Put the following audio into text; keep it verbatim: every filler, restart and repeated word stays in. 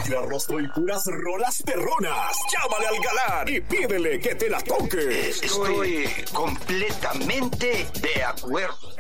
mezcla rostro y puras rolas perronas. Llámale al galán y pídele que te la toque. Estoy completamente de acuerdo.